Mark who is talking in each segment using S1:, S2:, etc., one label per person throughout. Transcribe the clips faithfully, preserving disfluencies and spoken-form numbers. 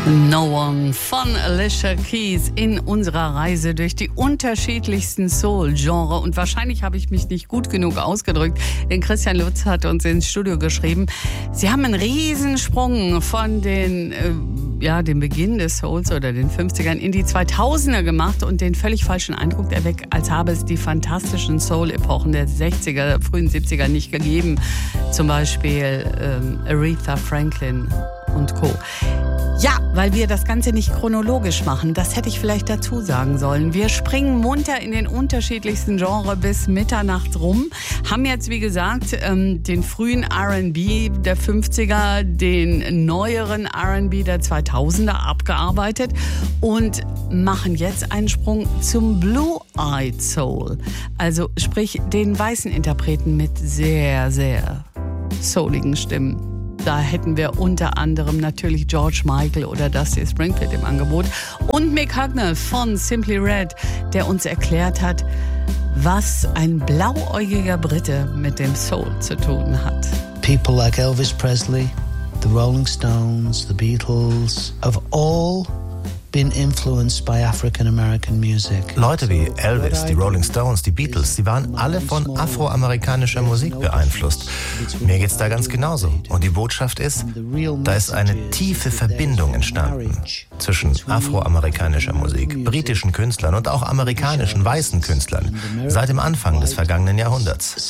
S1: No One von Alicia Keys in unserer Reise durch die unterschiedlichsten Soul-Genre. Und wahrscheinlich habe ich mich nicht gut genug ausgedrückt, denn Christian Lutz hat uns ins Studio geschrieben, sie haben einen Riesensprung von den, äh, ja, dem Beginn des Souls oder den fünfzigern in die zweitausender gemacht und den völlig falschen Eindruck erweckt, als habe es die fantastischen Soul-Epochen der sechziger, frühen siebziger nicht gegeben. Zum Beispiel ähm, Aretha Franklin und Co. Ja, weil wir das Ganze nicht chronologisch machen, das hätte ich vielleicht dazu sagen sollen. Wir springen munter in den unterschiedlichsten Genres bis Mitternacht rum, haben jetzt, wie gesagt, ähm, den frühen R and B der fünfziger, den neueren R and B der zweitausender abgearbeitet und machen jetzt einen Sprung zum Blue-Eyed Soul, also sprich den weißen Interpreten mit sehr, sehr souligen Stimmen. Da hätten wir unter anderem natürlich George Michael oder Dusty Springfield im Angebot und Mick Hucknall von Simply Red, der uns erklärt hat, was ein blauäugiger Brite mit dem Soul zu tun hat.
S2: People like Elvis Presley, the Rolling Stones, the Beatles, have all been influenced by African American music.
S3: Leute wie Elvis, die Rolling Stones, die Beatles, sie waren alle von afroamerikanischer Musik beeinflusst. Mir geht's da ganz genauso. Und die Botschaft ist, da ist eine tiefe Verbindung entstanden zwischen afroamerikanischer Musik, britischen Künstlern und auch amerikanischen weißen Künstlern seit dem Anfang des vergangenen Jahrhunderts.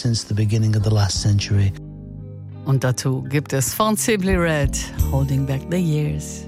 S1: Und dazu gibt es von Simply Red Holding Back the Years.